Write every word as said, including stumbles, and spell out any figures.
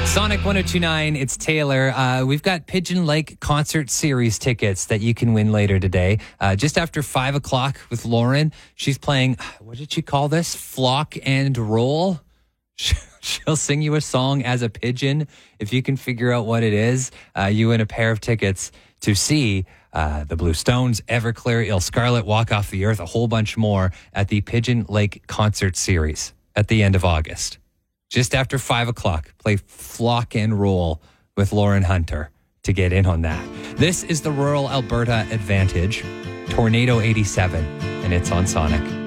Sonic one oh two point nine, it's Taylor. Uh, we've got Pigeon Lake Concert Series tickets that you can win later today. Uh, just after five o'clock with Lauren. She's playing, what did she call this? Flock and Roll. She'll sing you a song as a pigeon. If you can figure out what it is, uh, you win a pair of tickets to see uh, the Blue Stones, Everclear, Il Scarlet, Walk Off the Earth, a whole bunch more at the Pigeon Lake Concert Series at the end of August. Just after five o'clock, play Flock and Roll with Lauren Hunter to get in on that. This is the Rural Alberta Advantage, Tornado eighty-seven, and it's on Sonic.